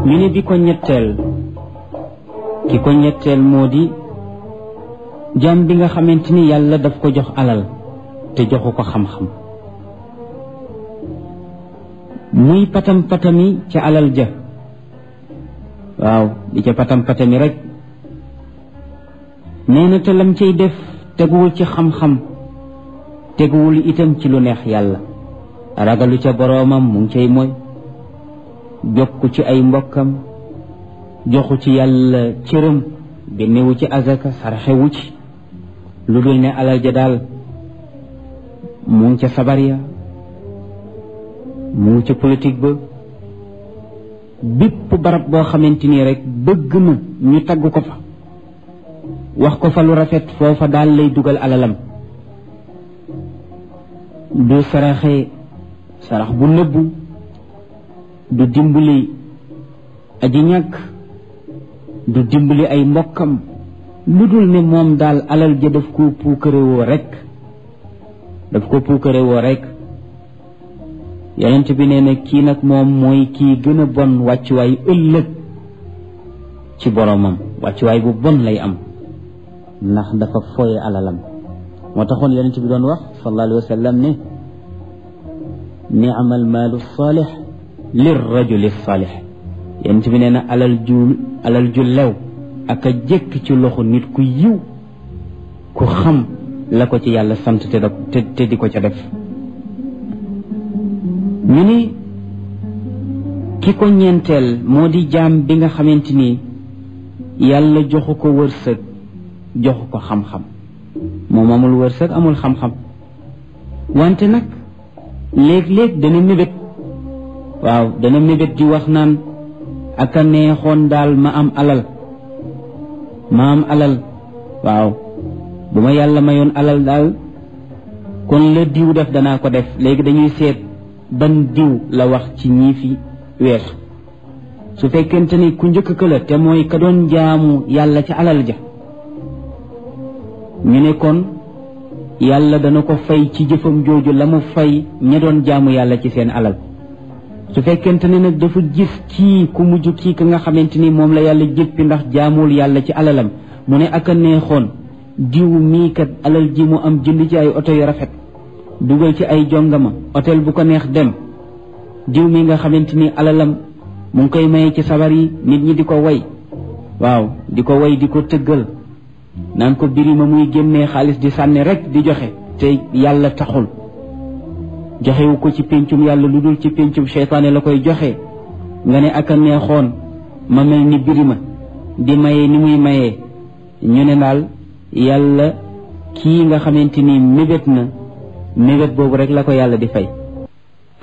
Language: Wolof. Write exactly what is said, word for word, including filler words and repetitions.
ñu ne bi ko ñetteel ki ko ñetteel moo di jaam bi nga xamante ni yàlla daf ko jox alal te joxu ko xam-xam muy patam patami ca alal ja waaw di ca patam patami rek nee na te lam cay def teguwul ci xam-xam teguwul itam ci lu neex yàlla ragalu ca boroomam mu ngi cay mooy jokku ci ay mbokkam joxu ci yàlla cëram génnewu ci azaka sarxewu ci lu dul ne alal ja daal mu ngi ca sabar ya mu ngi ca politique ba bépp barab boo xamante ni rek bëgg na ñu tagg ko fa wax ko fa lu rafet foofa daal lay dugal alalam du saraxe sarax bu nëbbu du dimbali aji ñàkk du dimbali ay mbokkam lu dul ne moom daal alal ja daf ko puukarewoo rek daf ko puukarewoo rek yonent bi nee na kii nag moom mooy kii gën a bon wàccuwaay ëllëg ci boromam wàccuwaay bu bon lay am ndax dafa foye alalam moo taxoon yonent bi doon wax sallallahu alayhi wa sallam ne ni'mal maalu saalix lir rajuli saalix yonent bi nee na alal ju alal ju lew ak a jëkk ci loxo nit ku yiw ku xam la ko ci yàlla sant te da te di ko ca def ñu ni ki ko ñeenteel moo di jaam bi nga xamante ni yàlla joxu ko wërsëg joxu ko xam-xam moom amul wërsëg amul xam-xam wante nag léeg-léeg dana mébét waaw dana mébét di wax naan aka neexoon daal ma am alal ma am alal waaw bu ma yàlla mayoon alal daal kon la diw def danaa ko def léegi dañuy seet ban diw la wax ci ñii fi weesu su fekkente ni ku njëkk ka la te mooy ka doon jaamu yàlla ci alal ja ñu ne kon yàlla dana ko fay ci jëfam jooju la mu fay ña doon jaamu yàlla ci seen alal su fekkente ne nag dafa gis kii ku mujj kii ka nga xamante ni moom la yàlla jëppi ndax jaamul yàlla ci alalam mu ne ak a neexoon diw mii kat alal ji mu am jënd ci ay oto yu rafet dugal ci ay jongama hôtel bu ko neex dem diw mi nga xamante ni alalam mu ngi koy maye ci sabar yi nit ñi di ko way waaw di ko way di ko tëggal naan ko birima muy génnee xaalis di sànni rek di joxe te yàlla taxul joxewu ko ci péncum yàlla lu dul ci péncum seytaane la koy joxe nga ne ak a neexoon ma mel ni birima di maye ni muy mayee ñu ne daal yàlla kii nga xamante ni mébét na mébét boobu rek la ko yàlla di fay